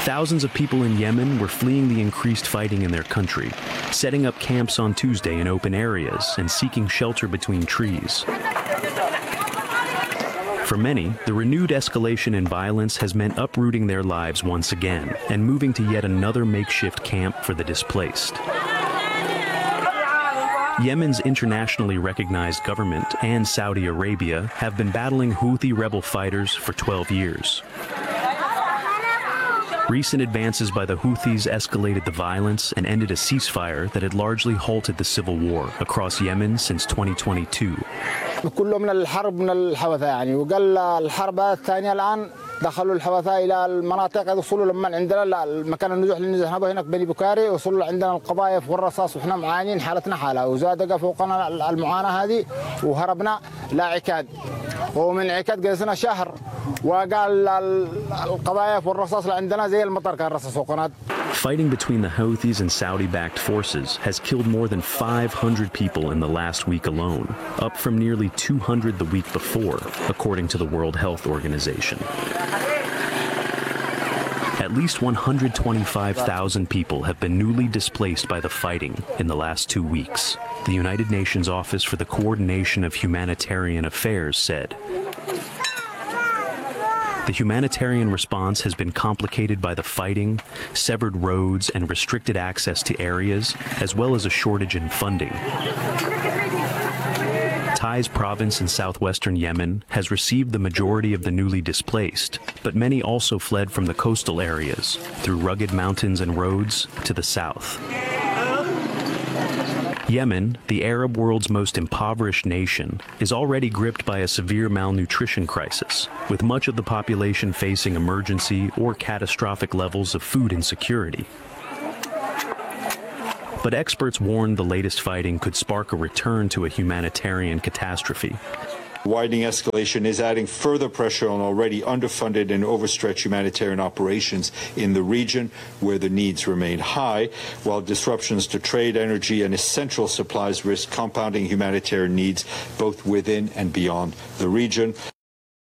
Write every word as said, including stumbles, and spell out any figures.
Thousands of people in Yemen were fleeing the increased fighting in their country, setting up camps on Tuesday in open areas and seeking shelter between trees. For many, the renewed escalation in violence has meant uprooting their lives once again and moving to yet another makeshift camp for the displaced. Yemen's internationally recognized government and Saudi Arabia have been battling Houthi rebel fighters for twelve years. Recent advances by the Houthis escalated the violence and ended a ceasefire that had largely halted the civil war across Yemen since twenty twenty-two. كله من الحرب من الحوثة يعني وقال الحرب الثانية الآن دخلوا الحوثة إلى المناطق وصلوا لما عندنا المكان النزوح اللي نزحنا هناك بني بكاري وصلوا عندنا القذائف والرصاص وإحنا معانين حالتنا حالة وزاد فوقنا المعاناة هذه وهربنا لعكاد ومن عكاد جلسنا شهر وقال القذائف والرصاص اللي عندنا زي المطر كان رصاص وقناة. Fighting between the Houthis and Saudi-backed forces has killed more than five hundred people in the last week alone, up from nearly two hundred the week before, according to the World Health Organization. At least one hundred twenty-five thousand people have been newly displaced by the fighting in the last two weeks, the United Nations Office for the Coordination of Humanitarian Affairs said. The humanitarian response has been complicated by the fighting, severed roads, and restricted access to areas, as well as a shortage in funding. Taiz province in southwestern Yemen has received the majority of the newly displaced, but many also fled from the coastal areas, through rugged mountains and roads, to the south. Yemen, the Arab world's most impoverished nation, is already gripped by a severe malnutrition crisis, with much of the population facing emergency or catastrophic levels of food insecurity. But experts warned the latest fighting could spark a return to a humanitarian catastrophe. Widening escalation is adding further pressure on already underfunded and overstretched humanitarian operations in the region, where the needs remain high, while disruptions to trade, energy, and essential supplies risk compounding humanitarian needs both within and beyond the region.